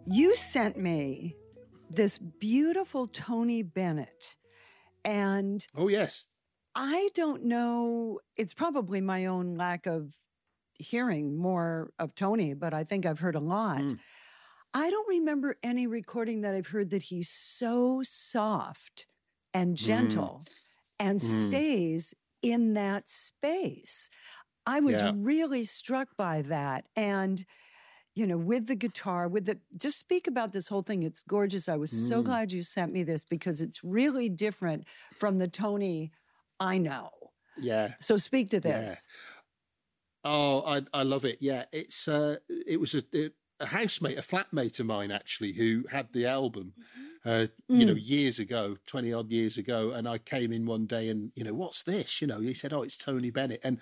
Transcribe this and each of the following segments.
You sent me this beautiful Tony Bennett, and oh yes, I don't know, it's probably my own lack of hearing more of Tony, but I think I've heard a lot. I don't remember any recording that I've heard that he's so soft and gentle and stays in that space. I was really struck by that. And you know, with the guitar, just speak about this whole thing. It's gorgeous. I was so glad you sent me this because it's really different from the Tony I know. Yeah. So speak to this. Yeah. Oh, I love it. Yeah. It was a housemate, a flatmate of mine, actually, who had the album, years ago, 20 odd years ago. And I came in one day and, what's this? He said, oh, it's Tony Bennett. And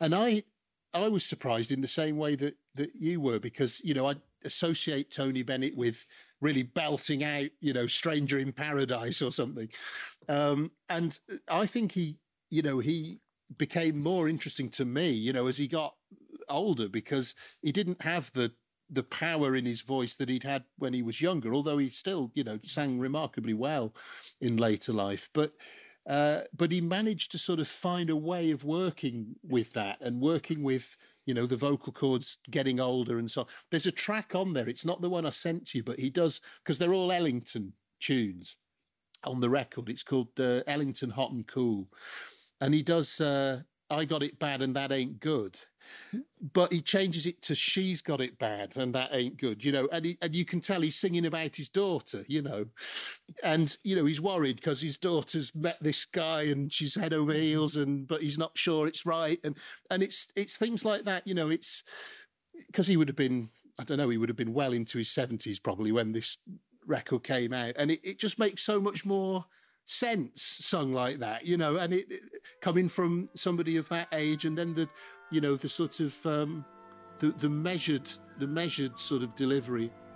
I was surprised in the same way that you were, because, I associate Tony Bennett with really belting out, Stranger in Paradise or something. And I think he became more interesting to me, as he got older, because he didn't have the power in his voice that he'd had when he was younger, although he still, sang remarkably well in later life. But he managed to sort of find a way of working with that and working with, the vocal cords getting older and so on. There's a track on there. It's not the one I sent to you, but he does, because they're all Ellington tunes on the record. It's called Ellington Hot and Cool. And he does I Got It Bad and That Ain't Good. But he changes it to She's Got It Bad and That Ain't Good, and you can tell he's singing about his daughter, and, he's worried because his daughter's met this guy and she's head over heels but he's not sure it's right. And it's things like that, it's because he would have been well into his 70s probably when this record came out. And it just makes so much more sense sung like that, and it coming from somebody of that age, and then the sort of the measured sort of delivery